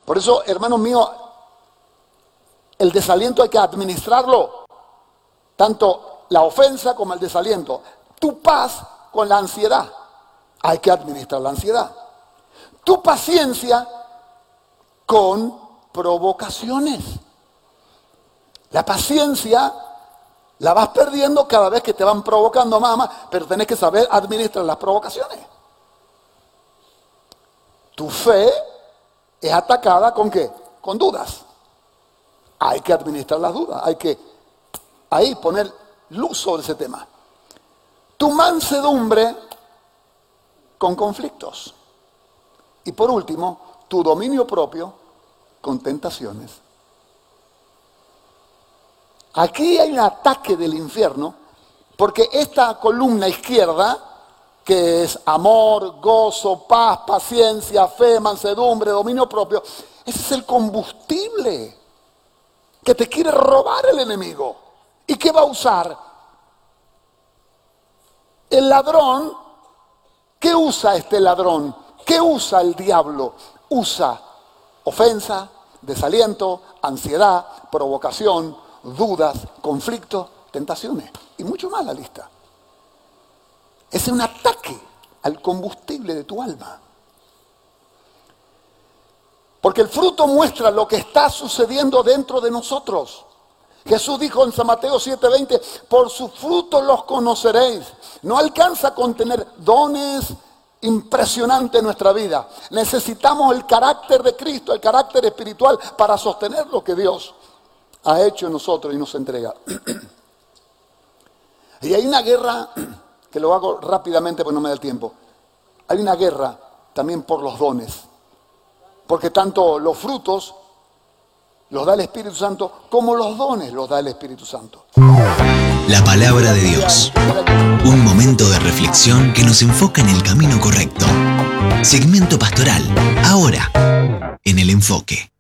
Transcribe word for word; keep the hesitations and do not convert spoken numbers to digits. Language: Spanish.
Por eso, hermanos míos, el desaliento hay que administrarlo. Tanto la ofensa como el desaliento. Tu paz con la ansiedad. Hay que administrar la ansiedad. Tu paciencia con provocaciones. La paciencia la vas perdiendo cada vez que te van provocando más, más, pero tenés que saber administrar las provocaciones. Tu fe es atacada ¿con qué? Con dudas. Hay que administrar las dudas, hay que ahí poner luz sobre ese tema. Tu mansedumbre con conflictos. Y por último, tu dominio propio con tentaciones. Aquí hay un ataque del infierno, porque esta columna izquierda, que es amor, gozo, paz, paciencia, fe, mansedumbre, dominio propio, ese es el combustible que te quiere robar el enemigo. ¿Y qué va a usar? El ladrón, ¿qué usa este ladrón? ¿Qué usa el diablo? Usa ofensa, desaliento, ansiedad, provocación, dudas, conflictos, tentaciones y mucho más la lista. Es un ataque al combustible de tu alma. Porque el fruto muestra lo que está sucediendo dentro de nosotros. Jesús dijo en San Mateo siete veinte, por sus frutos los conoceréis. No alcanza con tener dones impresionantes en nuestra vida. Necesitamos el carácter de Cristo, el carácter espiritual para sostener lo que Dios ha hecho en nosotros y nos entrega. Y hay una guerra, que lo hago rápidamente porque no me da el tiempo. Hay una guerra también por los dones. Porque tanto los frutos los da el Espíritu Santo, como los dones los da el Espíritu Santo. La palabra de Dios. Un momento de reflexión que nos enfoca en el camino correcto. Segmento pastoral, ahora, en El Enfoque.